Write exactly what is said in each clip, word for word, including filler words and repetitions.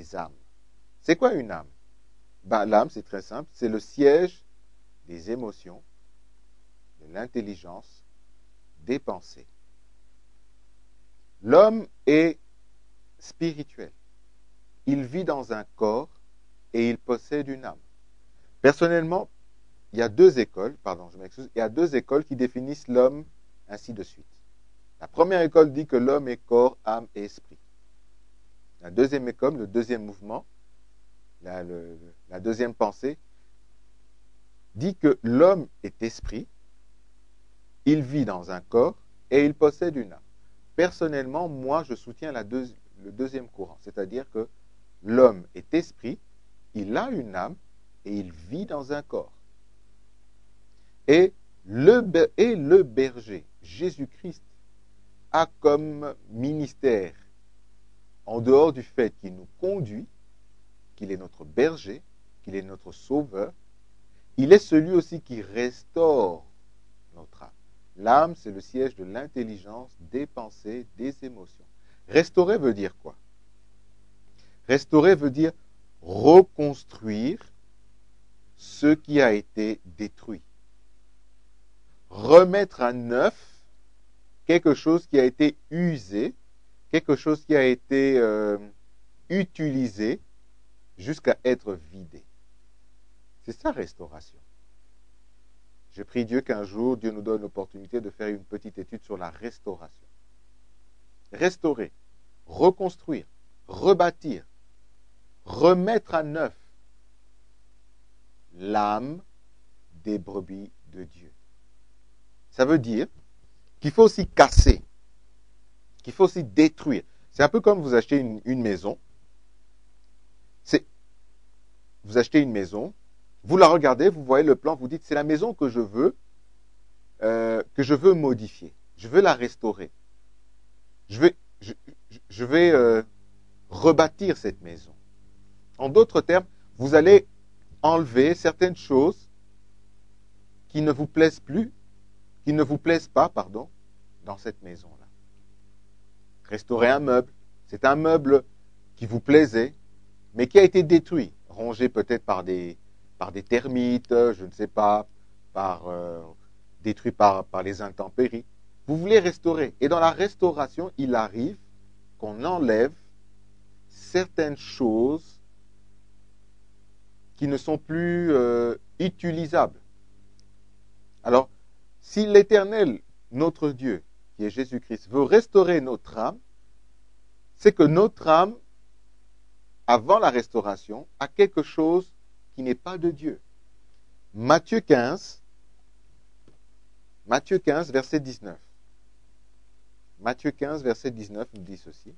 des âmes. C'est quoi une âme? Ben, l'âme, c'est très simple, c'est le siège des émotions, de l'intelligence, des pensées. L'homme est spirituel. Il vit dans un corps et il possède une âme. Personnellement, il y a deux écoles, pardon, je m'excuse, il y a deux écoles qui définissent l'homme ainsi de suite. La première école dit que l'homme est corps, âme et esprit. La deuxième école, le deuxième mouvement, la, le, la deuxième pensée, dit que l'homme est esprit, il vit dans un corps et il possède une âme. Personnellement, moi, je soutiens la deux, le deuxième courant, c'est-à-dire que l'homme est esprit, il a une âme et il vit dans un corps. Et le, et le berger, Jésus-Christ, a comme ministère, en dehors du fait qu'il nous conduit, qu'il est notre berger, qu'il est notre sauveur, il est celui aussi qui restaure notre âme. L'âme, c'est le siège de l'intelligence, des pensées, des émotions. Restaurer veut dire quoi? Restaurer veut dire reconstruire ce qui a été détruit. Remettre à neuf quelque chose qui a été usé, quelque chose qui a été euh, utilisé jusqu'à être vidé. C'est ça, restauration. Je prie Dieu qu'un jour, Dieu nous donne l'opportunité de faire une petite étude sur la restauration. Restaurer, reconstruire, rebâtir, remettre à neuf l'âme des brebis de Dieu. Ça veut dire qu'il faut aussi casser, qu'il faut aussi détruire. C'est un peu comme vous achetez une, une maison. C'est, vous achetez une maison, vous la regardez, vous voyez le plan, vous dites, c'est la maison que je veux, euh, que je veux modifier. Je veux la restaurer. Je vais, je, je vais euh, rebâtir cette maison. En d'autres termes, vous allez enlever certaines choses qui ne vous plaisent plus, qui ne vous plaisent pas, pardon, dans cette maison-là. Restaurer un meuble, c'est un meuble qui vous plaisait, mais qui a été détruit, rongé peut-être par des, par des termites, je ne sais pas, par, euh, détruit par, par les intempéries. Vous voulez restaurer. Et dans la restauration, il arrive qu'on enlève certaines choses qui ne sont plus euh, utilisables. Alors, si l'Éternel, notre Dieu, qui est Jésus-Christ, veut restaurer notre âme, c'est que notre âme, avant la restauration, a quelque chose qui n'est pas de Dieu. Matthieu quinze, Matthieu quinze, verset dix-neuf. Matthieu quinze, verset dix-neuf nous dit ceci.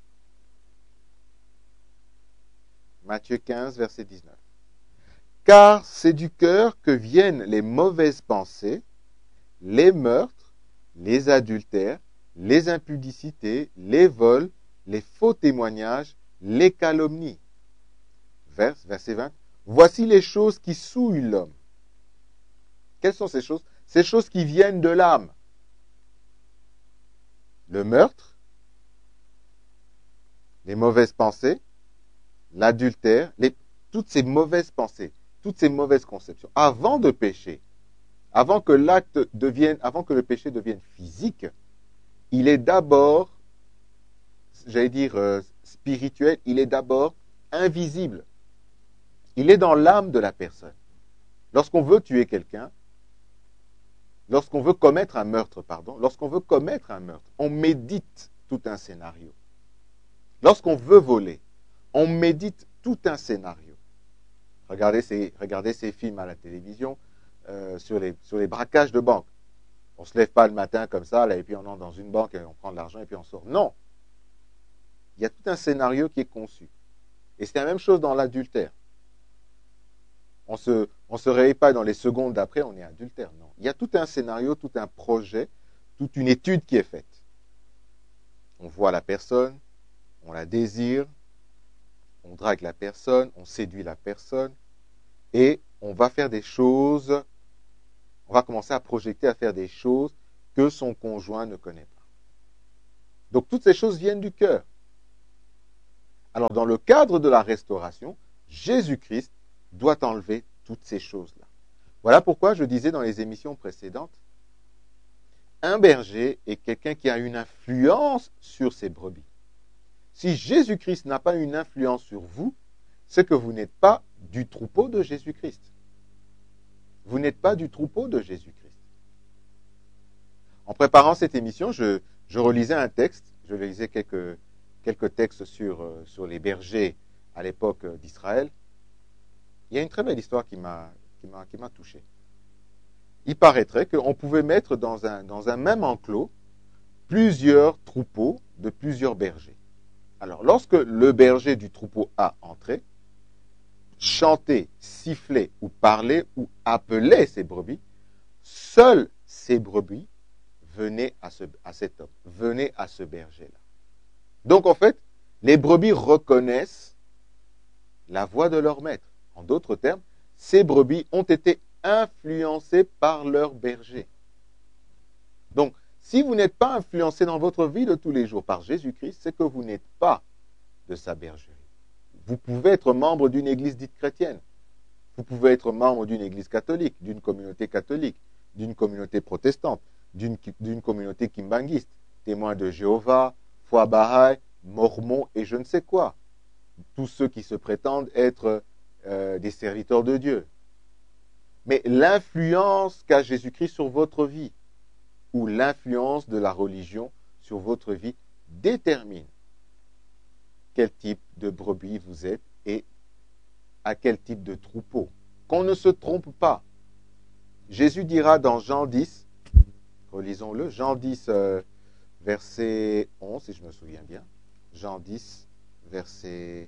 Matthieu quinze, verset dix-neuf. Car c'est du cœur que viennent les mauvaises pensées, les meurtres, les adultères, les impudicités, les vols, les faux témoignages, les calomnies. Vers, verset vingt. Voici les choses qui souillent l'homme. Quelles sont ces choses? Ces choses qui viennent de l'âme. Le meurtre, les mauvaises pensées, l'adultère, les, toutes ces mauvaises pensées, toutes ces mauvaises conceptions. Avant de pécher, avant que l'acte devienne, avant que le péché devienne physique, il est d'abord, j'allais dire euh, spirituel, il est d'abord invisible. Il est dans l'âme de la personne. Lorsqu'on veut tuer quelqu'un, lorsqu'on veut commettre un meurtre, pardon, lorsqu'on veut commettre un meurtre, on médite tout un scénario. Lorsqu'on veut voler, on médite tout un scénario. Regardez ces, regardez ces films à la télévision euh, sur, les, sur les braquages de banque. On ne se lève pas le matin comme ça, là, et puis on entre dans une banque et on prend de l'argent et puis on sort. Non. Il y a tout un scénario qui est conçu. Et c'est la même chose dans l'adultère. On se, on se réveille pas dans les secondes d'après, on est adultère. Non. Il y a tout un scénario, tout un projet, toute une étude qui est faite. On voit la personne, on la désire, on drague la personne, on séduit la personne, et on va faire des choses, on va commencer à projeter à faire des choses que son conjoint ne connaît pas. Donc toutes ces choses viennent du cœur. Alors, dans le cadre de la restauration, Jésus-Christ doit enlever toutes ces choses-là. Voilà pourquoi je disais dans les émissions précédentes, un berger est quelqu'un qui a une influence sur ses brebis. Si Jésus-Christ n'a pas une influence sur vous, c'est que vous n'êtes pas du troupeau de Jésus-Christ. Vous n'êtes pas du troupeau de Jésus-Christ. En préparant cette émission, je, je relisais un texte, je lisais quelques, quelques textes sur, euh, sur les bergers à l'époque d'Israël. Il y a une très belle histoire qui m'a, qui m'a, qui m'a touché. Il paraîtrait qu'on pouvait mettre dans un, dans un même enclos plusieurs troupeaux de plusieurs bergers. Alors, lorsque le berger du troupeau A entrait, chantait, sifflait ou parlait ou appelait ses brebis, seules ces brebis venaient à, ce, à cet homme, venaient à ce berger-là. Donc, en fait, les brebis reconnaissent la voix de leur maître. En d'autres termes, ces brebis ont été influencées par leur berger. Donc, si vous n'êtes pas influencé dans votre vie de tous les jours par Jésus-Christ, c'est que vous n'êtes pas de sa bergerie. Vous pouvez être membre d'une église dite chrétienne. Vous pouvez être membre d'une église catholique, d'une communauté catholique, d'une communauté protestante, d'une, d'une communauté kimbanguiste, témoins de Jéhovah, foi Baha'i, mormons et je ne sais quoi. Tous ceux qui se prétendent être euh, des serviteurs de Dieu. Mais l'influence qu'a Jésus-Christ sur votre vie, ou l'influence de la religion sur votre vie, détermine quel type de brebis vous êtes et à quel type de troupeau. Qu'on ne se trompe pas. Jésus dira dans Jean dix, relisons-le, Jean dix, euh, verset onze, si je me souviens bien. Jean dix, verset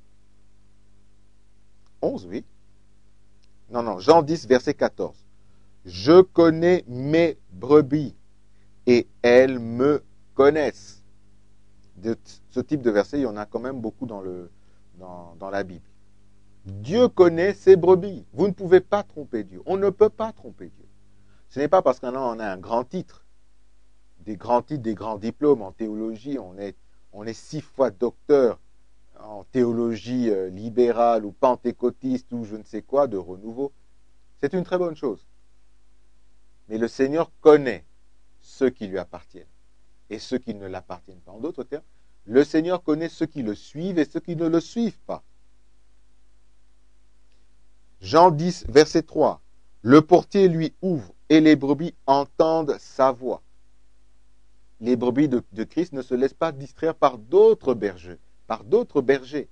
onze, oui. Non, non, Jean dix, verset quatorze. Je connais mes brebis et elles me connaissent. De ce type de verset, il y en a quand même beaucoup dans, le, dans, dans la Bible. Dieu connaît ses brebis. Vous ne pouvez pas tromper Dieu. On ne peut pas tromper Dieu. Ce n'est pas parce qu'on a, on a un grand titre, des grands titres, des grands diplômes en théologie, on est, on est six fois docteur en théologie euh, libérale ou pentecôtiste ou je ne sais quoi, de renouveau. C'est une très bonne chose. Mais le Seigneur connaît ceux qui lui appartiennent et ceux qui ne l'appartiennent pas. En d'autres termes, le Seigneur connaît ceux qui le suivent et ceux qui ne le suivent pas. Jean dix, verset trois. Le portier lui ouvre et les brebis entendent sa voix. Les brebis de, de Christ ne se laissent pas distraire par d'autres bergers, par d'autres bergers.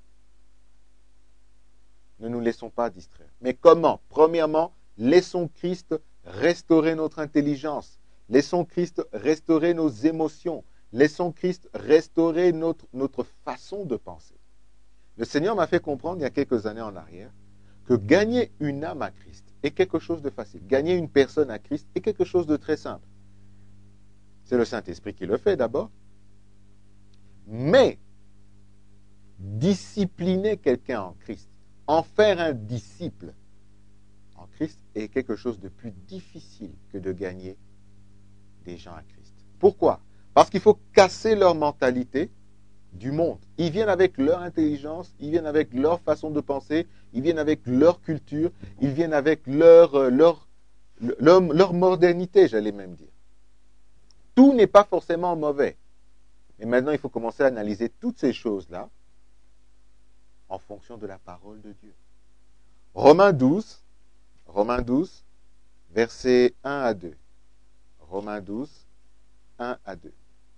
Ne nous laissons pas distraire. Mais comment? Premièrement, laissons Christ restaurer notre intelligence. Laissons Christ restaurer nos émotions. Laissons Christ restaurer notre, notre façon de penser. Le Seigneur m'a fait comprendre il y a quelques années en arrière que gagner une âme à Christ est quelque chose de facile. Gagner une personne à Christ est quelque chose de très simple. C'est le Saint-Esprit qui le fait d'abord. Mais discipliner quelqu'un en Christ, en faire un disciple en Christ est quelque chose de plus difficile que de gagner des gens à Christ. Pourquoi? Parce qu'il faut casser leur mentalité du monde. Ils viennent avec leur intelligence, ils viennent avec leur façon de penser, ils viennent avec leur culture, ils viennent avec leur, leur, leur, leur modernité, j'allais même dire. Tout n'est pas forcément mauvais. Mais maintenant, il faut commencer à analyser toutes ces choses-là en fonction de la parole de Dieu. Romains douze, Romains douze, versets un à deux. Romains douze, un à deux.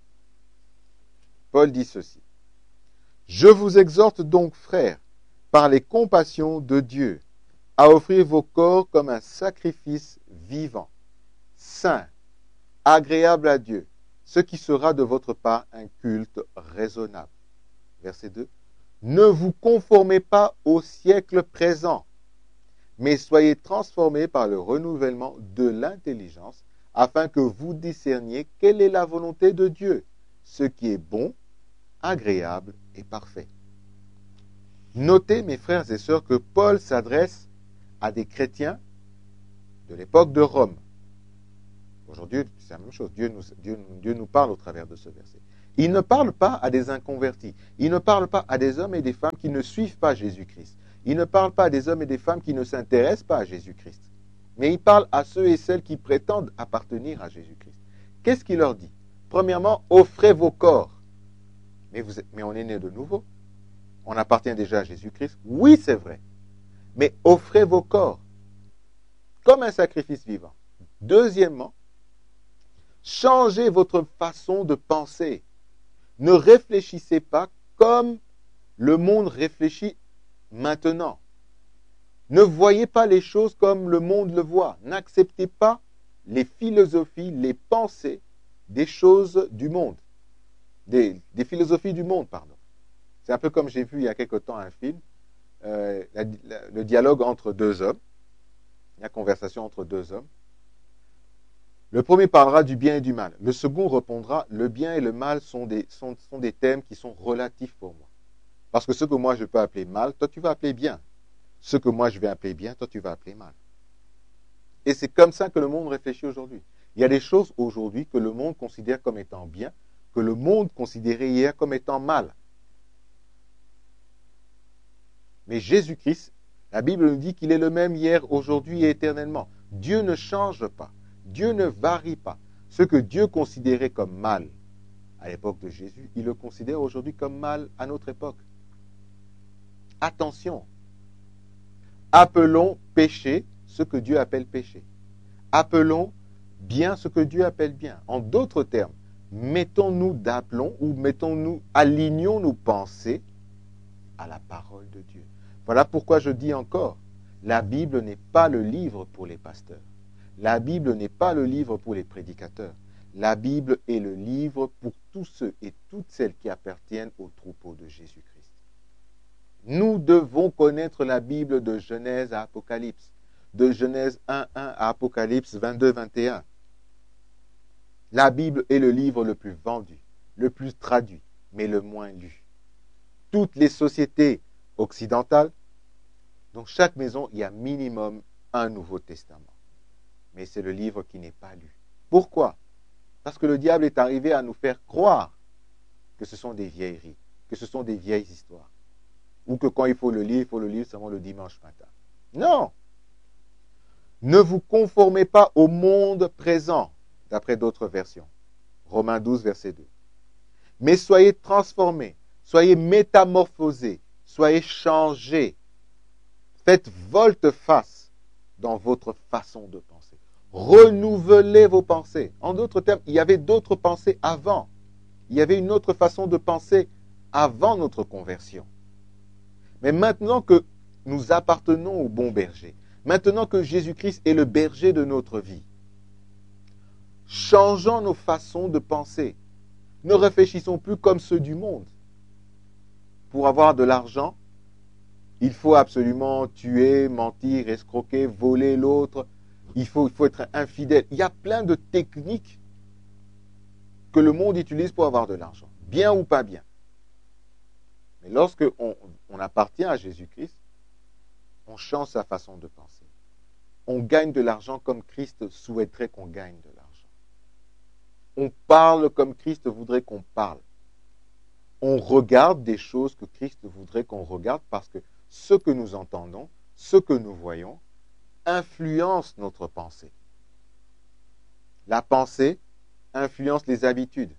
Paul dit ceci. Je vous exhorte donc, frères, par les compassions de Dieu, à offrir vos corps comme un sacrifice vivant, saint, agréable à Dieu, ce qui sera de votre part un culte raisonnable. Verset deux. Ne vous conformez pas au siècle présent, mais soyez transformés par le renouvellement de l'intelligence, afin que vous discerniez quelle est la volonté de Dieu, ce qui est bon, agréable et parfait. Notez, mes frères et sœurs, que Paul s'adresse à des chrétiens de l'époque de Rome. Aujourd'hui, c'est la même chose. Dieu nous, Dieu, Dieu nous parle au travers de ce verset. Il ne parle pas à des inconvertis. Il ne parle pas à des hommes et des femmes qui ne suivent pas Jésus-Christ. Il ne parle pas à des hommes et des femmes qui ne s'intéressent pas à Jésus-Christ. Mais il parle à ceux et celles qui prétendent appartenir à Jésus-Christ. Qu'est-ce qu'il leur dit? Premièrement, offrez vos corps. Mais, vous, mais on est né de nouveau. On appartient déjà à Jésus-Christ. Oui, c'est vrai. Mais offrez vos corps comme un sacrifice vivant. Deuxièmement, changez votre façon de penser. Ne réfléchissez pas comme le monde réfléchit maintenant. Ne voyez pas les choses comme le monde le voit. N'acceptez pas les philosophies, les pensées des choses du monde. Des, des philosophies du monde, pardon. C'est un peu comme j'ai vu il y a quelque temps un film, euh, la, la, le dialogue entre deux hommes, la conversation entre deux hommes. Le premier parlera du bien et du mal. Le second répondra, le bien et le mal sont des, sont, sont des thèmes qui sont relatifs pour moi. Parce que ce que moi je peux appeler mal, toi tu vas appeler bien. Ce que moi je vais appeler bien, toi tu vas appeler mal. Et c'est comme ça que le monde réfléchit aujourd'hui. Il y a des choses aujourd'hui que le monde considère comme étant bien, que le monde considérait hier comme étant mal. Mais Jésus-Christ, la Bible nous dit qu'il est le même hier, aujourd'hui et éternellement. Dieu ne change pas. Dieu ne varie pas. Ce que Dieu considérait comme mal à l'époque de Jésus, il le considère aujourd'hui comme mal à notre époque. Attention. Appelons péché ce que Dieu appelle péché. Appelons bien ce que Dieu appelle bien. En d'autres termes, mettons-nous d'aplomb ou mettons-nous, alignons nos pensées à la parole de Dieu. Voilà pourquoi je dis encore, la Bible n'est pas le livre pour les pasteurs. La Bible n'est pas le livre pour les prédicateurs. La Bible est le livre pour tous ceux et toutes celles qui appartiennent au troupeau de Jésus-Christ. Nous devons connaître la Bible de Genèse à Apocalypse, de Genèse un un à Apocalypse vingt-deux vingt et un. La Bible est le livre le plus vendu, le plus traduit, mais le moins lu. Toutes les sociétés occidentales, dans chaque maison, il y a minimum un Nouveau Testament. Mais c'est le livre qui n'est pas lu. Pourquoi? Parce que le diable est arrivé à nous faire croire que ce sont des vieilleries, que ce sont des vieilles histoires. Ou que quand il faut le lire, il faut le lire seulement le dimanche matin. Non! Ne vous conformez pas au monde présent, d'après d'autres versions. Romains douze, verset deux. Mais soyez transformés, soyez métamorphosés, soyez changés. Faites volte-face dans votre façon de penser. Renouvelez vos pensées. En d'autres termes, il y avait d'autres pensées avant. Il y avait une autre façon de penser avant notre conversion. Mais maintenant que nous appartenons au bon berger, maintenant que Jésus-Christ est le berger de notre vie, changeons nos façons de penser. Ne réfléchissons plus comme ceux du monde. Pour avoir de l'argent, il faut absolument tuer, mentir, escroquer, voler l'autre. Il faut, il faut être infidèle. Il y a plein de techniques que le monde utilise pour avoir de l'argent, bien ou pas bien. Mais lorsque on, on appartient à Jésus-Christ, on change sa façon de penser. On gagne de l'argent comme Christ souhaiterait qu'on gagne de l'argent. On parle comme Christ voudrait qu'on parle. On regarde des choses que Christ voudrait qu'on regarde parce que ce que nous entendons, ce que nous voyons, influence notre pensée. La pensée influence les habitudes.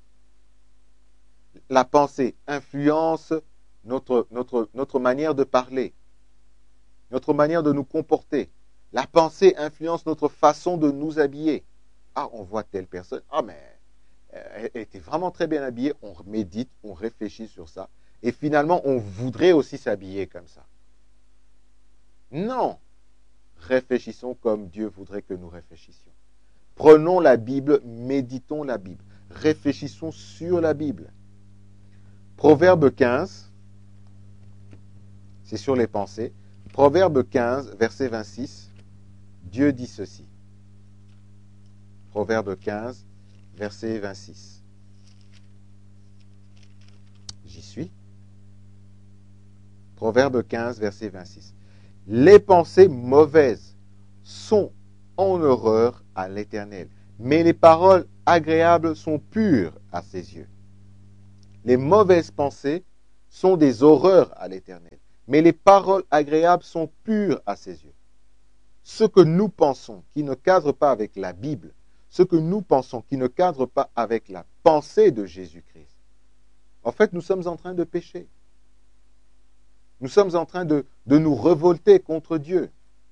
La pensée influence notre, notre, notre manière de parler, notre manière de nous comporter. La pensée influence notre façon de nous habiller. Ah, on voit telle personne. Ah, mais elle était vraiment très bien habillée. On médite, on réfléchit sur ça. Et finalement, on voudrait aussi s'habiller comme ça. Non. Réfléchissons comme Dieu voudrait que nous réfléchissions. Prenons la Bible, méditons la Bible. Réfléchissons sur la Bible. Proverbe quinze, c'est sur les pensées. Proverbe quinze, verset vingt-six, Dieu dit ceci. Proverbe quinze, verset vingt-six. J'y suis. Proverbe quinze, verset vingt-six. Les pensées mauvaises sont en horreur à l'Éternel, mais les paroles agréables sont pures à ses yeux. les mauvaises pensées sont des horreurs à l'Éternel, mais les paroles agréables sont pures à ses yeux. Ce que nous pensons qui ne cadre pas avec la Bible, ce que nous pensons qui ne cadre pas avec la pensée de Jésus-Christ, en fait, nous sommes en train de pécher. Nous sommes en train de, de nous révolter contre Dieu.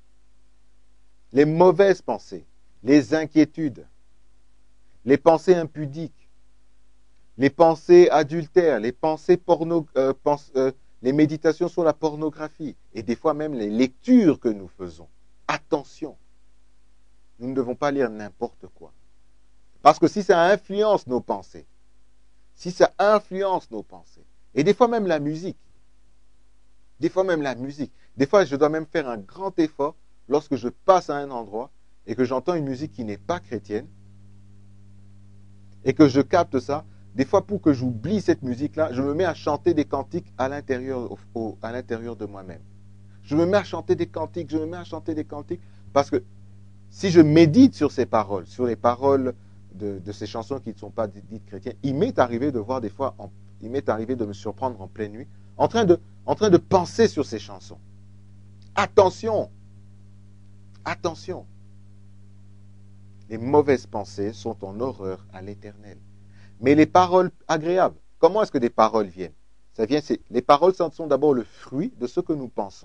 Les mauvaises pensées, les inquiétudes, les pensées impudiques, les pensées adultères, les pensées porno, euh, pense, euh, les méditations sur la pornographie et des fois même les lectures que nous faisons. Attention, nous ne devons pas lire n'importe quoi. Parce que si ça influence nos pensées, si ça influence nos pensées, et des fois même la musique, des fois même la musique, des fois je dois même faire un grand effort lorsque je passe à un endroit et que j'entends une musique qui n'est pas chrétienne, et que je capte ça, des fois pour que j'oublie cette musique-là, je me mets à chanter des cantiques à l'intérieur, au, au, à l'intérieur de moi-même. Je me mets à chanter des cantiques, je me mets à chanter des cantiques, parce que si je médite sur ces paroles, sur les paroles de, de ces chansons qui ne sont pas dites chrétiennes, il m'est arrivé de voir des fois, en, il m'est arrivé de me surprendre en pleine nuit, en train de, en train de penser sur ces chansons. Attention, attention. Les mauvaises pensées sont en horreur à l'Éternel. Mais les paroles agréables, comment est-ce que des paroles viennent? Ça vient, c'est, les paroles sont d'abord le fruit de ce que nous pensons,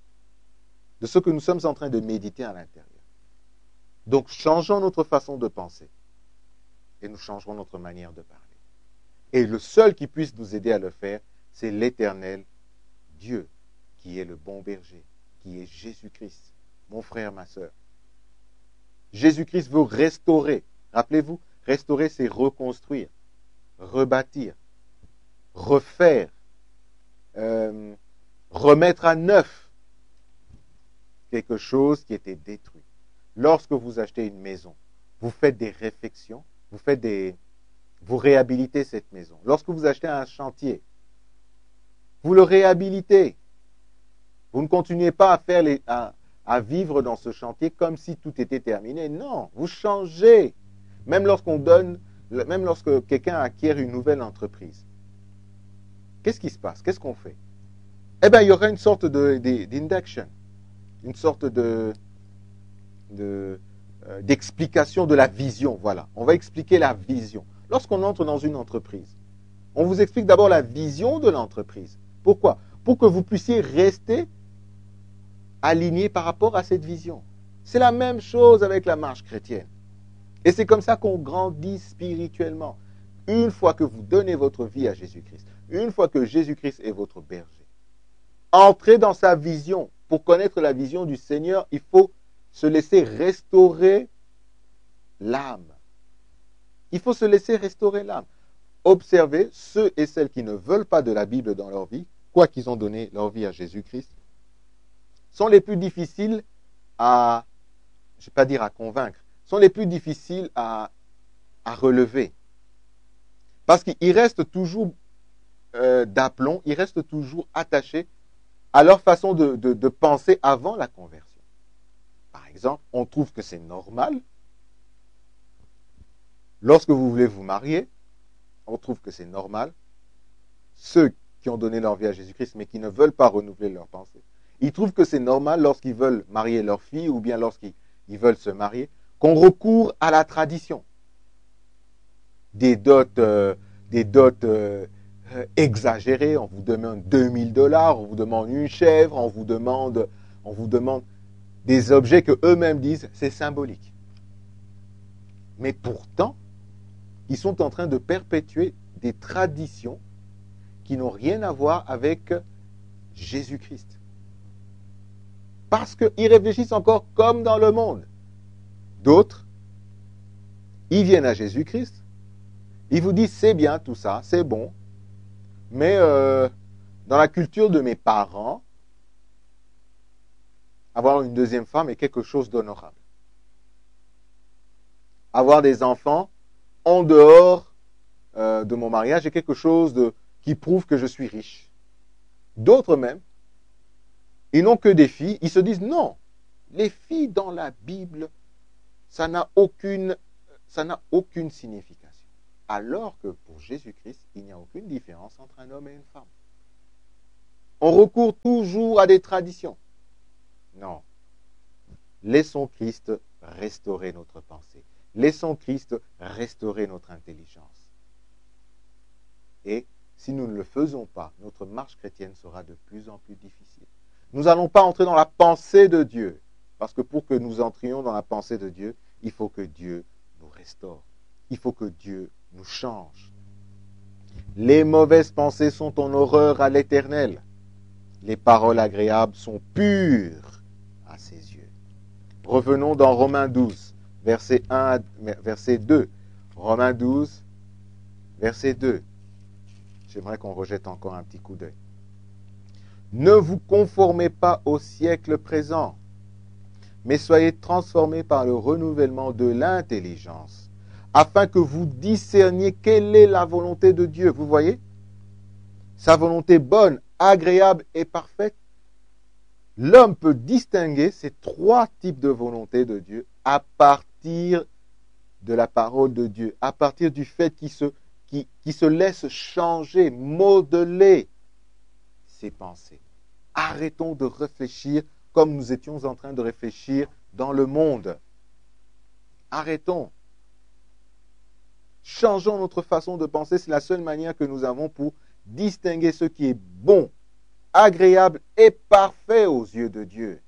de ce que nous sommes en train de méditer à l'intérieur. Donc, changeons notre façon de penser et nous changerons notre manière de parler. Et le seul qui puisse nous aider à le faire, c'est l'Éternel Dieu, qui est le bon berger, qui est Jésus-Christ, mon frère, ma sœur. Jésus-Christ veut restaurer. Rappelez-vous, restaurer, c'est reconstruire, rebâtir, refaire, euh, remettre à neuf quelque chose qui était détruit. Lorsque vous achetez une maison, vous faites des réflexions, vous faites des, vous réhabilitez cette maison. Lorsque vous achetez un chantier, vous le réhabilitez. Vous ne continuez pas à faire les, à, à vivre dans ce chantier comme si tout était terminé. Non, vous changez. Même lorsqu'on donne, même lorsque quelqu'un acquiert une nouvelle entreprise, qu'est-ce qui se passe? Qu'est-ce qu'on fait? Eh bien, il y aura une sorte de, de, d'induction, une sorte de, de, euh, d'explication de la vision. Voilà, on va expliquer la vision. Lorsqu'on entre dans une entreprise, on vous explique d'abord la vision de l'entreprise. Pourquoi? Pour que vous puissiez rester aligné par rapport à cette vision. C'est la même chose avec la marche chrétienne. Et c'est comme ça qu'on grandit spirituellement. Une fois que vous donnez votre vie à Jésus-Christ, une fois que Jésus-Christ est votre berger, entrez dans sa vision. Pour connaître la vision du Seigneur, il faut se laisser restaurer l'âme. Il faut se laisser restaurer l'âme. Observez ceux et celles qui ne veulent pas de la Bible dans leur vie, quoi qu'ils ont donné leur vie à Jésus-Christ, sont les plus difficiles à, je ne vais pas dire à convaincre, sont les plus difficiles à, à relever. Parce qu'ils restent toujours euh, d'aplomb, ils restent toujours attachés à leur façon de, de, de penser avant la conversion. Par exemple, on trouve que c'est normal, lorsque vous voulez vous marier, on trouve que c'est normal, ceux qui ont donné leur vie à Jésus-Christ mais qui ne veulent pas renouveler leur pensée, ils trouvent que c'est normal lorsqu'ils veulent marier leur fille ou bien lorsqu'ils ils veulent se marier, qu'on recourt à la tradition. Des dots, euh, des dots euh, exagérées, on vous demande deux mille dollars, on vous demande une chèvre, on vous demande, on vous demande des objets que eux-mêmes disent, c'est symbolique. Mais pourtant, ils sont en train de perpétuer des traditions qui n'ont rien à voir avec Jésus-Christ. Parce qu'ils réfléchissent encore comme dans le monde. D'autres, ils viennent à Jésus-Christ, ils vous disent c'est bien tout ça, c'est bon, mais euh, dans la culture de mes parents, avoir une deuxième femme est quelque chose d'honorable. Avoir des enfants en dehors euh, de mon mariage est quelque chose de, qui prouve que je suis riche. D'autres même, ils n'ont que des filles, ils se disent non, les filles dans la Bible, ça n'a aucune, ça n'a aucune signification. alors que pour Jésus-Christ, il n'y a aucune différence entre un homme et une femme. On recourt toujours à des traditions. Non. Laissons Christ restaurer notre pensée. Laissons Christ restaurer notre intelligence. Et si nous ne le faisons pas, notre marche chrétienne sera de plus en plus difficile. Nous n'allons pas entrer dans la pensée de Dieu. Parce que pour que nous entrions dans la pensée de Dieu, il faut que Dieu nous restaure. Il faut que Dieu nous change. Les mauvaises pensées sont en horreur à l'Éternel. Les paroles agréables sont pures à ses yeux. Revenons dans Romains douze, verset un, verset deux. Romains douze, verset deux. J'aimerais qu'on rejette encore un petit coup d'œil. Ne vous conformez pas au siècle présent, mais soyez transformés par le renouvellement de l'intelligence, afin que vous discerniez quelle est la volonté de Dieu. Vous voyez? Sa volonté bonne, agréable et parfaite. L'homme peut distinguer ces trois types de volonté de Dieu à partir de la parole de Dieu, à partir du fait qu'il se, qu'il, qu'il se laisse changer, modeler ses pensées. Arrêtons de réfléchir comme nous étions en train de réfléchir dans le monde. Arrêtons. Changeons notre façon de penser. C'est la seule manière que nous avons pour distinguer ce qui est bon, agréable et parfait aux yeux de Dieu.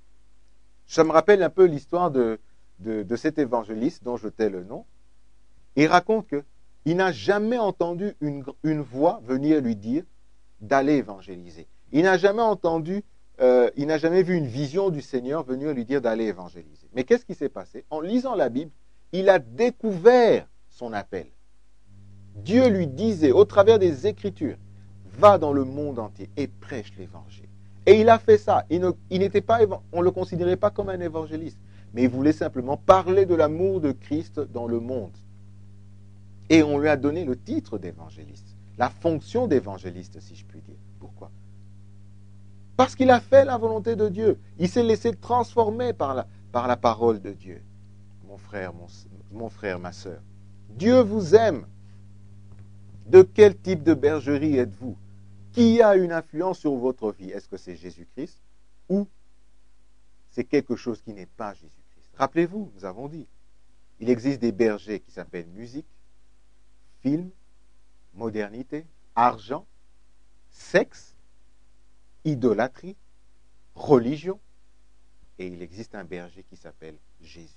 Ça me rappelle un peu l'histoire de, de, de cet évangéliste dont je tais le nom. Il raconte qu'il n'a jamais entendu une, une voix venir lui dire d'aller évangéliser. Il n'a jamais entendu, euh, il n'a jamais vu une vision du Seigneur venir lui dire d'aller évangéliser. Mais qu'est-ce qui s'est passé? En lisant la Bible, il a découvert son appel. Dieu lui disait, au travers des Écritures, va dans le monde entier et prêche l'évangile. Et il a fait ça. Il ne, il n'était pas, on ne le considérait pas comme un évangéliste, mais il voulait simplement parler de l'amour de Christ dans le monde. Et on lui a donné le titre d'évangéliste, la fonction d'évangéliste, si je puis dire. Pourquoi? Parce qu'il a fait la volonté de Dieu. Il s'est laissé transformer par la, par la parole de Dieu. Mon frère, mon, mon frère, ma sœur, Dieu vous aime. De quel type de bergerie êtes-vous? Qui a une influence sur votre vie? Est-ce que c'est Jésus-Christ ou c'est quelque chose qui n'est pas Jésus-Christ? Rappelez-vous, nous avons dit, il existe des bergers qui s'appellent musique, film, modernité, argent, sexe, idolâtrie, religion, et il existe un berger qui s'appelle Jésus.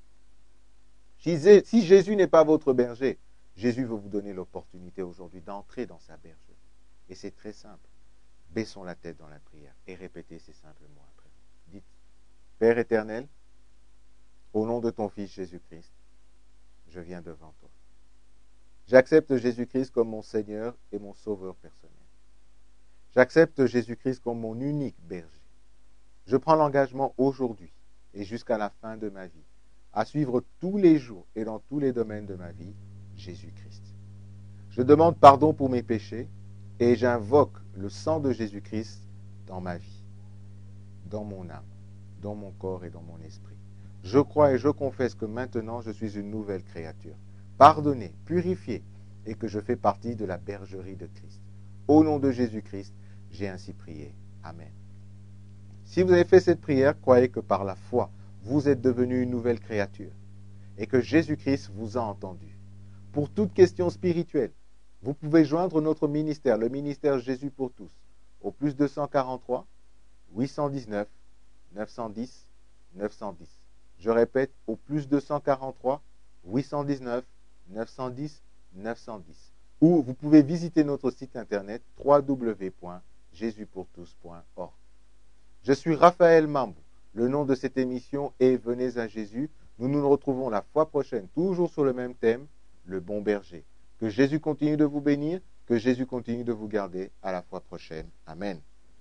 Si Jésus n'est pas votre berger, Jésus veut vous donner l'opportunité aujourd'hui d'entrer dans sa bergerie. Et c'est très simple. Baissons la tête dans la prière et répétez ces simples mots après. Dites, Père éternel, au nom de ton Fils Jésus-Christ, je viens devant toi. J'accepte Jésus-Christ comme mon Seigneur et mon Sauveur personnel. J'accepte Jésus-Christ comme mon unique berger. Je prends l'engagement aujourd'hui et jusqu'à la fin de ma vie à suivre tous les jours et dans tous les domaines de ma vie Jésus-Christ. Je demande pardon pour mes péchés et j'invoque le sang de Jésus-Christ dans ma vie, dans mon âme, dans mon corps et dans mon esprit. Je crois et je confesse que maintenant je suis une nouvelle créature, pardonnée, purifiée et que je fais partie de la bergerie de Christ. Au nom de Jésus-Christ, j'ai ainsi prié. Amen. Si vous avez fait cette prière, croyez que par la foi, vous êtes devenu une nouvelle créature et que Jésus-Christ vous a entendu. Pour toute question spirituelle, vous pouvez joindre notre ministère, le ministère Jésus pour tous, au plus deux cent quarante-trois, huit cent dix-neuf, neuf cent dix, neuf cent dix. Je répète, au plus deux cent quarante-trois, huit cent dix-neuf, neuf cent dix, neuf cent dix. Ou vous pouvez visiter notre site internet w w w point jésus pour tous point org. Je suis Raphaël Mambou. Le nom de cette émission est Venez à Jésus. Nous nous retrouvons la fois prochaine, toujours sur le même thème, le bon berger. Que Jésus continue de vous bénir, que Jésus continue de vous garder. À la fois prochaine. Amen.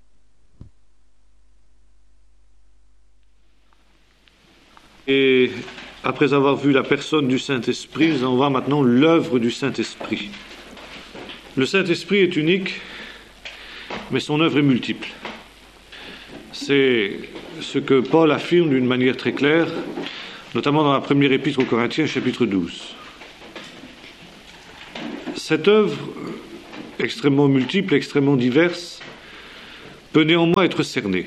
Et après avoir vu la personne du Saint-Esprit, nous allons voir maintenant l'œuvre du Saint-Esprit. Le Saint-Esprit est unique, mais son œuvre est multiple. C'est ce que Paul affirme d'une manière très claire, notamment dans la première épître aux Corinthiens, chapitre douze. cette œuvre, extrêmement multiple, extrêmement diverse, peut néanmoins être cernée.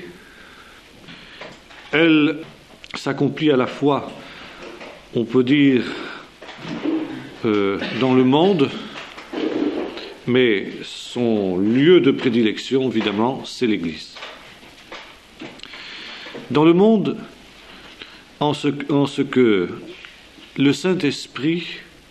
Elle s'accomplit à la fois, on peut dire, euh, dans le monde, mais son lieu de prédilection, évidemment, c'est l'Église. Dans le monde, en ce, en ce que le Saint-Esprit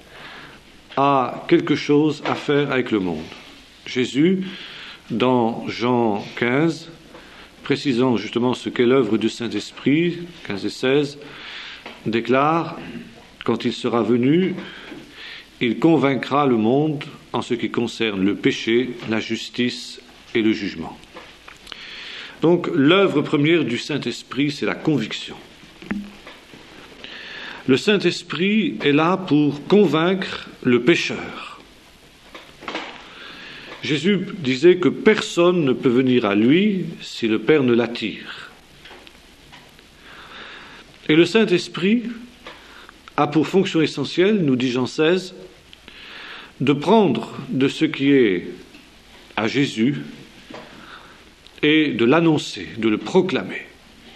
a quelque chose à faire avec le monde. Jésus, dans Jean quinze, précisant justement ce qu'est l'œuvre du Saint-Esprit, quinze et seize, déclare, quand il sera venu, il convaincra le monde en ce qui concerne le péché, la justice et le jugement. Donc, l'œuvre première du Saint-Esprit, c'est la conviction. Le Saint-Esprit est là pour convaincre le pécheur. Jésus disait que personne ne peut venir à lui si le Père ne l'attire. Et le Saint-Esprit a pour fonction essentielle, nous dit Jean seize, de prendre de ce qui est à Jésus et de l'annoncer, de le proclamer.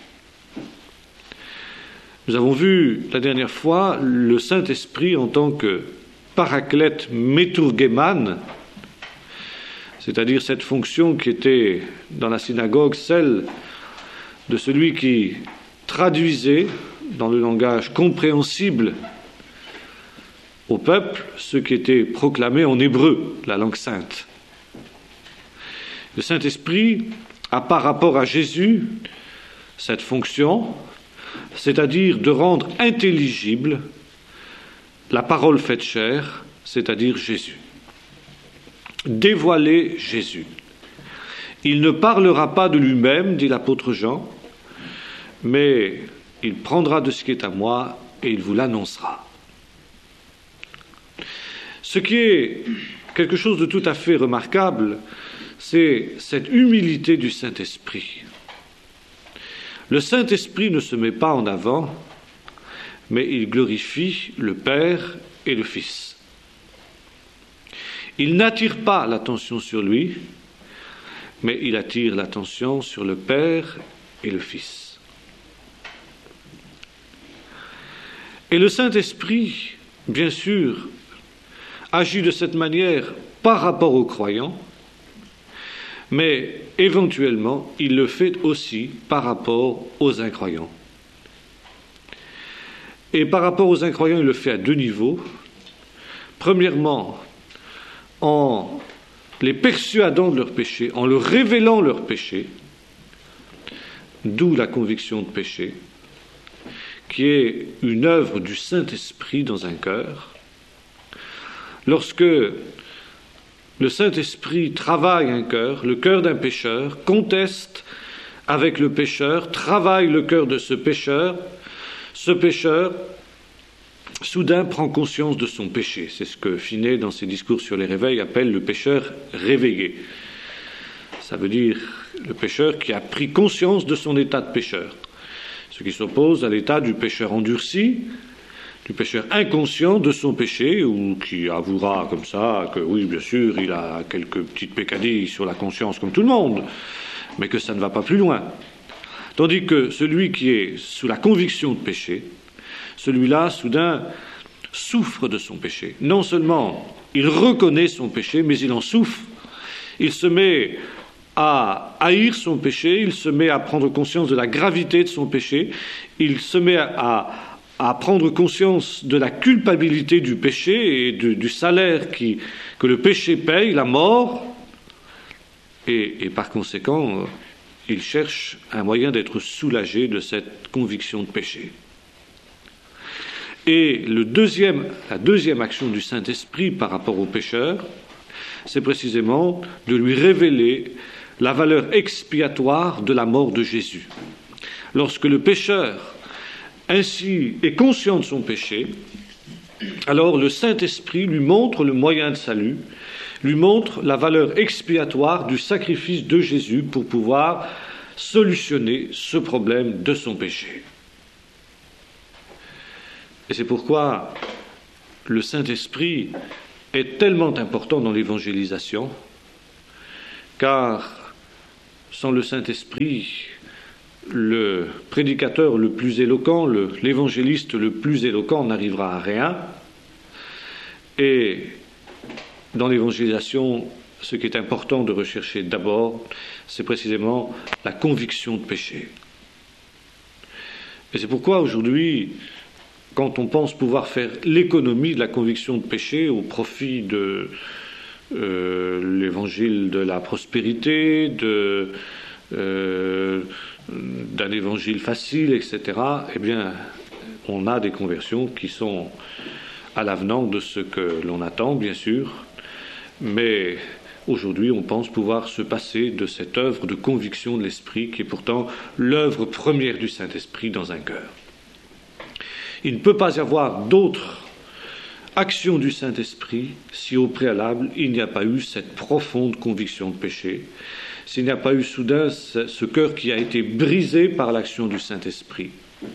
Nous avons vu la dernière fois le Saint-Esprit en tant que paraclète métourguéman, c'est-à-dire cette fonction qui était dans la synagogue celle de celui qui traduisait dans le langage compréhensible au peuple ce qui était proclamé en hébreu, la langue sainte. Le Saint-Esprit a par rapport à Jésus cette fonction, c'est-à-dire de rendre intelligible la parole faite chair, c'est-à-dire Jésus. Dévoiler Jésus. Il ne parlera pas de lui-même, dit l'apôtre Jean, mais il prendra de ce qui est à moi et il vous l'annoncera. Ce qui est quelque chose de tout à fait remarquable, c'est cette humilité du Saint-Esprit. Le Saint-Esprit ne se met pas en avant, mais il glorifie le Père et le Fils. Il n'attire pas l'attention sur lui, mais il attire l'attention sur le Père et le Fils. Et le Saint-Esprit, bien sûr, agit de cette manière par rapport aux croyants, mais éventuellement, il le fait aussi par rapport aux incroyants. Et par rapport aux incroyants, il le fait à deux niveaux. Premièrement, en les persuadant de leur péché, en leur révélant leur péché, d'où la conviction de péché, qui est une œuvre du Saint-Esprit dans un cœur. Lorsque le Saint-Esprit travaille un cœur, le cœur d'un pécheur, conteste avec le pécheur, travaille le cœur de ce pécheur, ce pécheur, soudain, prend conscience de son péché. C'est ce que Finet, dans ses discours sur les réveils, appelle le pécheur réveillé. Ça veut dire le pécheur qui a pris conscience de son état de pécheur, ce qui s'oppose à l'état du pécheur endurci, du pécheur inconscient de son péché, ou qui avouera comme ça que oui, bien sûr, il a quelques petites peccadilles sur la conscience comme tout le monde, mais que ça ne va pas plus loin. Tandis que celui qui est sous la conviction de péché, celui-là, soudain, souffre de son péché. Non seulement il reconnaît son péché, mais il en souffre. Il se met à haïr son péché, il se met à prendre conscience de la gravité de son péché, il se met à, à prendre conscience de la culpabilité du péché et du, du salaire qui, que le péché paye, la mort, et, et par conséquent, il cherche un moyen d'être soulagé de cette conviction de péché. Et le deuxième, la deuxième action du Saint-Esprit par rapport au pécheur, c'est précisément de lui révéler la valeur expiatoire de la mort de Jésus. Lorsque le pécheur ainsi est conscient de son péché, alors le Saint-Esprit lui montre le moyen de salut, lui montre la valeur expiatoire du sacrifice de Jésus pour pouvoir solutionner ce problème de son péché. Et c'est pourquoi le Saint-Esprit est tellement important dans l'évangélisation, car sans le Saint-Esprit, le prédicateur le plus éloquent, le, l'évangéliste le plus éloquent n'arrivera à rien. Et dans l'évangélisation, ce qui est important de rechercher d'abord, c'est précisément la conviction de péché. Et c'est pourquoi aujourd'hui, quand on pense pouvoir faire l'économie de la conviction de péché au profit de euh, l'évangile de la prospérité, de, euh, d'un évangile facile, et cetera, eh bien, on a des conversions qui sont à l'avenant de ce que l'on attend, bien sûr, mais aujourd'hui, on pense pouvoir se passer de cette œuvre de conviction de l'Esprit qui est pourtant l'œuvre première du Saint-Esprit dans un cœur. Il ne peut pas y avoir d'autre action du Saint-Esprit si au préalable il n'y a pas eu cette profonde conviction de péché, s'il n'y a pas eu soudain ce cœur qui a été brisé par l'action du Saint-Esprit.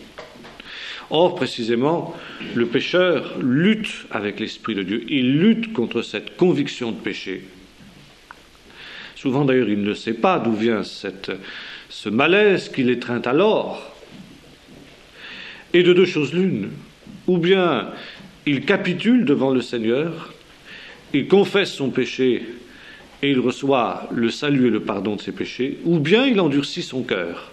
Or, précisément, le pécheur lutte avec l'Esprit de Dieu, il lutte contre cette conviction de péché. Souvent d'ailleurs il ne sait pas d'où vient cette, ce malaise qui l'étreint alors. Et de deux choses l'une, ou bien il capitule devant le Seigneur, il confesse son péché et il reçoit le salut et le pardon de ses péchés, ou bien il endurcit son cœur.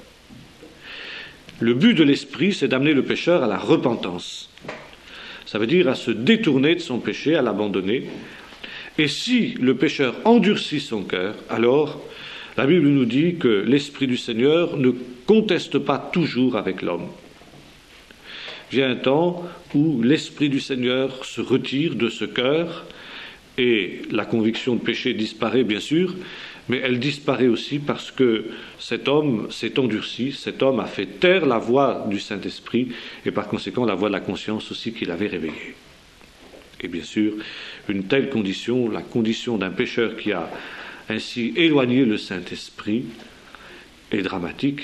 Le but de l'Esprit, c'est d'amener le pécheur à la repentance. Ça veut dire à se détourner de son péché, à l'abandonner. Et si le pécheur endurcit son cœur, alors la Bible nous dit que l'Esprit du Seigneur ne conteste pas toujours avec l'homme. Vient un temps où l'Esprit du Seigneur se retire de ce cœur et la conviction de péché disparaît bien sûr, mais elle disparaît aussi parce que cet homme s'est endurci, cet homme a fait taire la voix du Saint-Esprit et par conséquent la voix de la conscience aussi qu'il avait réveillée. Et bien sûr, une telle condition, la condition d'un pécheur qui a ainsi éloigné le Saint-Esprit, est dramatique.